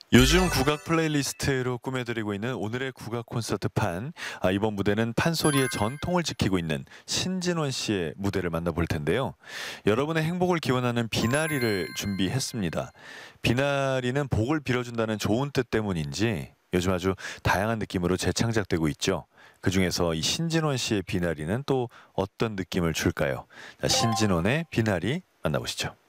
요즘 국악 플레이리스트로 꾸며드리고 있는 오늘의 국악 콘서트 판. 이번 무대는 판소리의 전통을 지키고 있는 신진원 씨의 무대를 만나볼 텐데요. 여러분의 행복을 기원하는 비나리를 준비했습니다. 비나리는 복을 빌어준다는 좋은 뜻 때문인지 요즘 아주 다양한 느낌으로 재창작되고 있죠. 그중에서 이 신진원 씨의 비나리는 또 어떤 느낌을 줄까요? 자, 신진원의 비나리 만나보시죠.